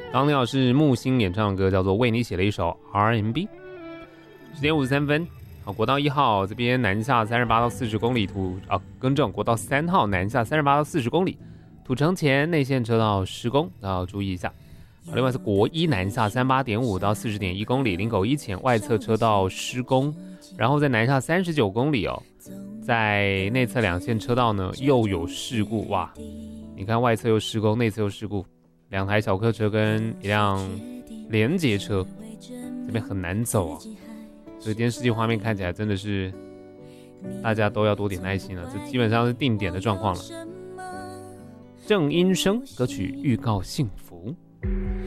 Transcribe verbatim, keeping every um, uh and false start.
刚听到是木星演唱的歌，叫做《为你写了一首 R and B》。十点五十三分，好，国道一号这边南下三十八到四十公里，土啊，更正，国道三号南下三十八到四十公里，土城前内线车道施工，要注意一下。另外是国一南下三十八点五到四十点一公里，林口一前外侧车道施工，然后在南下三十九公里哦，在内侧两线车道呢又有事故，哇！你看外侧又施工，内侧又事故，两台小客车跟一辆连结车，这边很难走啊。所以今天实际画面看起来真的是大家都要多点耐心了，这基本上是定点的状况了。郑音生歌曲预告幸福。